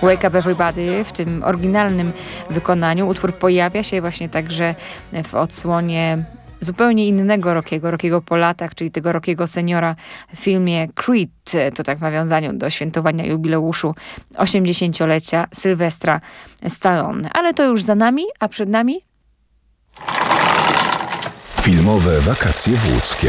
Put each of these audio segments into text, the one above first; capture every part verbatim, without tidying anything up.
Wake Up Everybody w tym oryginalnym wykonaniu. Utwór pojawia się właśnie także w odsłonie zupełnie innego Rockiego, Rockiego po latach, czyli tego Rockiego seniora w filmie Creed. To tak w nawiązaniu do świętowania jubileuszu osiemdziesięciolecia Sylwestra Stallone. Ale to już za nami, a przed nami Filmowe wakacje w Łódzkiem.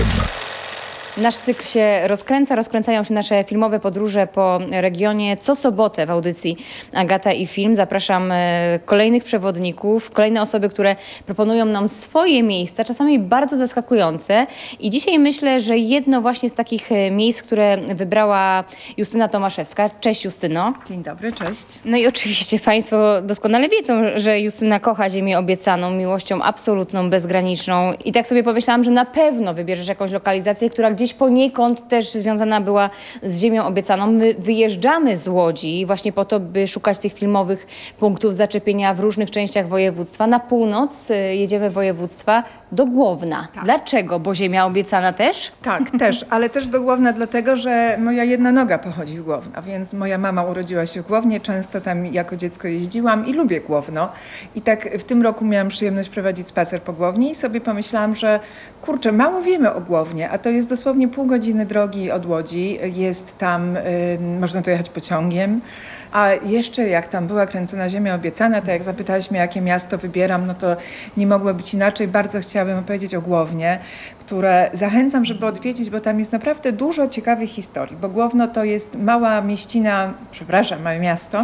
nasz cykl się rozkręca, rozkręcają się nasze filmowe podróże po regionie. Co sobotę w audycji Agata i Film zapraszam e, kolejnych przewodników, kolejne osoby, które proponują nam swoje miejsca, czasami bardzo zaskakujące. I dzisiaj myślę, że jedno właśnie z takich e, miejsc, które wybrała Justyna Tomaszewska. Cześć Justyno. Dzień dobry, cześć. No i oczywiście Państwo doskonale wiedzą, że Justyna kocha ziemię obiecaną miłością absolutną, bezgraniczną. I tak sobie pomyślałam, że na pewno wybierzesz jakąś lokalizację, która gdzieś poniekąd też związana była z ziemią obiecaną. My wyjeżdżamy z Łodzi właśnie po to, by szukać tych filmowych punktów zaczepienia w różnych częściach województwa. Na północ jedziemy województwa do Głowna. Tak. Dlaczego? Bo ziemia obiecana też? Tak, też, ale też do Głowna dlatego, że moja jedna noga pochodzi z Głowna, więc moja mama urodziła się w Głownie, często tam jako dziecko jeździłam i lubię Głowno. I tak w tym roku miałam przyjemność prowadzić spacer po Głownie i sobie pomyślałam, że kurczę, mało wiemy o Głownie, a to jest dosłownie pół godziny drogi od Łodzi. Jest tam, y, można tu jechać pociągiem. A jeszcze jak tam była kręcona Ziemia Obiecana, to jak zapytałaś mnie, jakie miasto wybieram, no to nie mogło być inaczej. Bardzo chciałabym opowiedzieć o Głownie, które zachęcam, żeby odwiedzić, bo tam jest naprawdę dużo ciekawych historii. Bo Głowno to jest mała mieścina, przepraszam, małe miasto,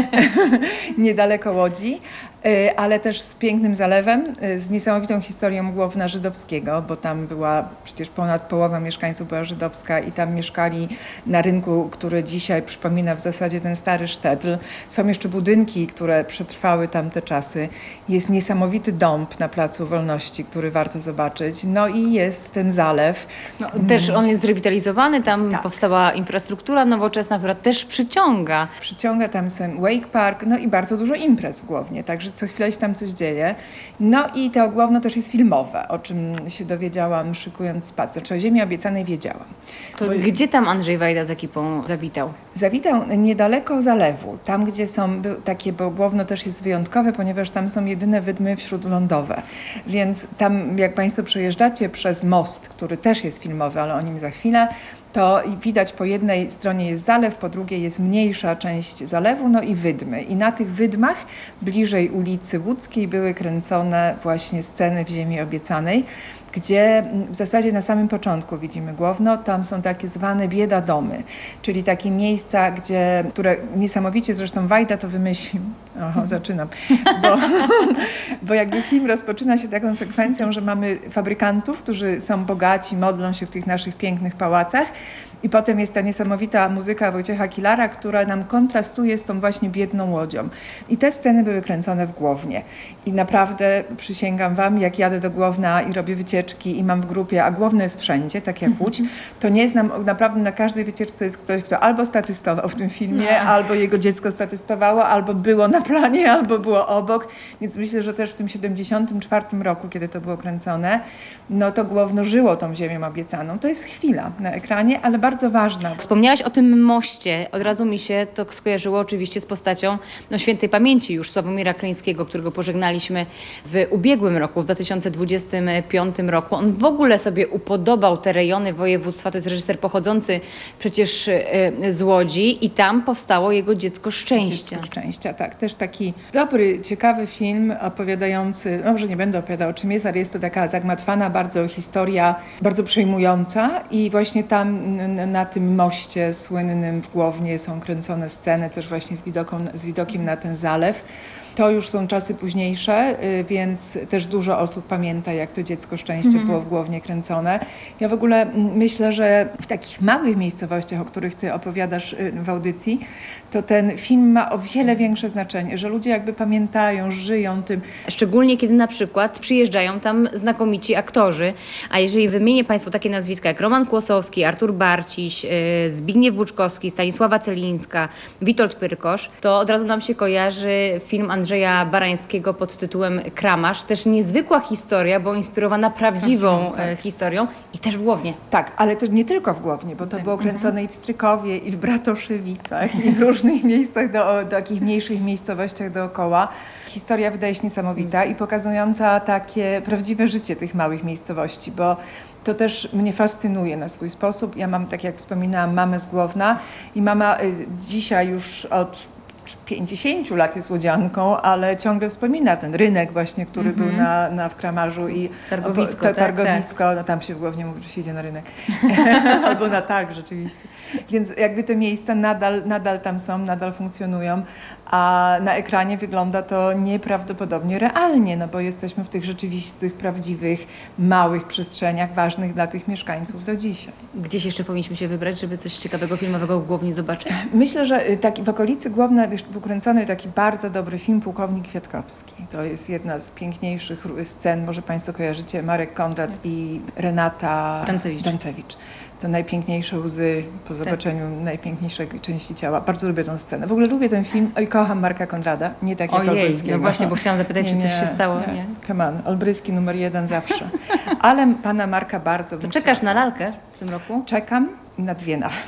niedaleko Łodzi, ale też z pięknym zalewem, z niesamowitą historią Głowna żydowskiego, bo tam była przecież ponad połowa mieszkańców była żydowska i tam mieszkali na rynku, który dzisiaj przypomina w zasadzie ten stary sztetl. Są jeszcze budynki, które przetrwały tamte czasy. Jest niesamowity dąb na Placu Wolności, który warto zobaczyć. No i jest ten zalew. No, też on jest zrewitalizowany, tam Tak. powstała infrastruktura nowoczesna, która też przyciąga. Przyciąga tam sen Wake Park, no i bardzo dużo imprez w Głownie, także co chwilę się tam coś dzieje. No i to Głowno też jest filmowe, o czym się dowiedziałam szykując spacer. Czy o Ziemi Obiecanej wiedziałam. To Bo gdzie tam Andrzej Wajda z ekipą zawitał? Zawitał niedaleko zalewu, tam gdzie są był, takie, bo Głowno też jest wyjątkowe, ponieważ tam są jedyne wydmy śródlądowe. Więc tam jak Państwo przejeżdżacie przez most, który też jest filmowy, ale o nim za chwilę, to widać po jednej stronie jest zalew, po drugiej jest mniejsza część zalewu, no i wydmy. I na tych wydmach, bliżej ulicy Łódzkiej, były kręcone właśnie sceny w Ziemi Obiecanej, gdzie w zasadzie na samym początku widzimy Głowno, tam są takie zwane biedadomy, czyli takie miejsca, gdzie, które niesamowicie, zresztą Wajda to wymyślił, oho, zaczynam, bo, bo jakby film rozpoczyna się taką sekwencją, że mamy fabrykantów, którzy są bogaci, modlą się w tych naszych pięknych pałacach i potem jest ta niesamowita muzyka Wojciecha Kilara, która nam kontrastuje z tą właśnie biedną łodzią. I te sceny były kręcone w Głownie. I naprawdę przysięgam wam, jak jadę do Głowna i robię wycieczki i mam w grupie, a Głowno jest wszędzie, tak jak Łódź, to nie znam, naprawdę na każdej wycieczce jest ktoś, kto albo statystował w tym filmie, no. albo jego dziecko statystowało, albo było na planie, albo było obok. Więc myślę, że też w tym siedemdziesiątym czwartym roku, kiedy to było kręcone, no to Głowno żyło tą Ziemią Obiecaną. To jest chwila na ekranie, ale bardzo ważna. Wspomniałaś o tym moście. Od razu mi się to skojarzyło oczywiście z postacią no, świętej pamięci już Sławomira Kryńskiego, którego pożegnaliśmy w ubiegłym roku, w dwa tysiące dwudziestym piątym roku. On w ogóle sobie upodobał te rejony województwa. To jest reżyser pochodzący przecież z Łodzi i tam powstało jego Dziecko Szczęścia. Dziecko Szczęścia, tak. Też taki dobry, ciekawy film opowiadający, no może nie będę opowiadał o czym jest, ale jest to taka zagmatwana bardzo historia, bardzo przejmująca i właśnie tam na tym moście słynnym w Głownie są kręcone sceny też właśnie z, widoką, z widokiem na ten zalew. To już są czasy późniejsze, więc też dużo osób pamięta, jak to Dziecko Szczęścia mm. było w Głownie kręcone. Ja w ogóle myślę, że w takich małych miejscowościach, o których ty opowiadasz w audycji, to ten film ma o wiele większe znaczenie, że ludzie jakby pamiętają, żyją tym. Szczególnie kiedy na przykład przyjeżdżają tam znakomici aktorzy, a jeżeli wymienię Państwu takie nazwiska jak Roman Kłosowski, Artur Barć, Marciś, y, Zbigniew Buczkowski, Stanisława Celińska, Witold Pyrkosz, to od razu nam się kojarzy film Andrzeja Barańskiego pod tytułem Kramarz. Też niezwykła historia, bo inspirowana prawdziwą Prawdziwą, tak. e, historią i też w Głownie. Tak, ale też nie tylko w Głownie, bo to było kręcone i w Strykowie, i w Bratoszewicach, i w różnych miejscach, do, do takich mniejszych miejscowościach dookoła. Historia wydaje się niesamowita i pokazująca takie prawdziwe życie tych małych miejscowości, bo to też mnie fascynuje na swój sposób. Ja mam, tak jak wspominałam, mamę z Głowna i mama y, dzisiaj już od pięćdziesięciu lat jest łodzianką, ale ciągle wspomina ten rynek właśnie, który mm-hmm. był na, na, w Kramarzu i targowisko, to, tak, targowisko, tak. No tam się w Głownie mówi, że się idzie na rynek. Albo na targ rzeczywiście. Więc jakby te miejsca nadal, nadal tam są, nadal funkcjonują, a na ekranie wygląda to nieprawdopodobnie realnie, no bo jesteśmy w tych rzeczywistych, prawdziwych, małych przestrzeniach ważnych dla tych mieszkańców do dzisiaj. Gdzieś jeszcze powinniśmy się wybrać, żeby coś ciekawego filmowego w Głowni zobaczyć? Myślę, że tak, w okolicy Głowna był kręcony taki bardzo dobry film Pułkownik Kwiatkowski. To jest jedna z piękniejszych scen, może Państwo kojarzycie, Marek Konrad i Renata Dancewicz. Dancewicz. To najpiękniejsze łzy po zobaczeniu tak. najpiękniejszej części ciała. Bardzo lubię tę scenę. W ogóle lubię ten film i kocham Marka Konrada, nie tak jak Ojej, Olbryskiego. no właśnie, bo chciałam zapytać, nie, czy coś nie, się stało. Nie, nie. Come on, Olbryski numer jeden zawsze. Ale pana Marka bardzo To czekasz na lalkę w tym roku? Czekam. Na dwie nawet.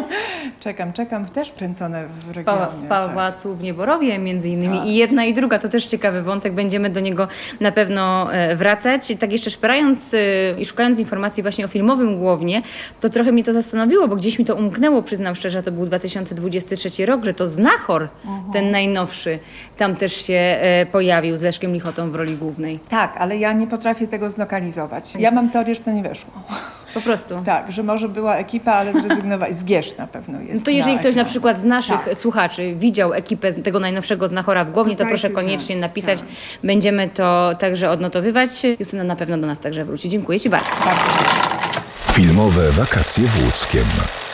czekam, czekam. Też kręcone w regionie. W Pałacu w Nieborowie między innymi. Tak. I jedna i druga. To też ciekawy wątek. Będziemy do niego na pewno e, wracać. I tak jeszcze szperając e, i szukając informacji właśnie o filmowym Głownie, to trochę mnie to zastanowiło, bo gdzieś mi to umknęło, przyznam szczerze, to był dwa tysiące dwudziesty trzeci rok, że to Znachor, uh-huh. ten najnowszy, tam też się e, pojawił z Leszkiem Lichotą w roli głównej. Tak, ale ja nie potrafię tego zlokalizować. Ja mam teorię, że to nie weszło. Po prostu. Tak, że może była ekipa, ale zrezygnowała. Zgierz na pewno jest. No to jeżeli na ktoś na ekranie. przykład z naszych tak. słuchaczy widział ekipę tego najnowszego Znachora w Głowni, to, To proszę dajcie koniecznie znać, napisać. tak. Będziemy to także odnotowywać. Justyna na pewno do nas także wróci. Dziękuję Ci bardzo. Bardzo dziękuję. Filmowe wakacje w Łódzkiem.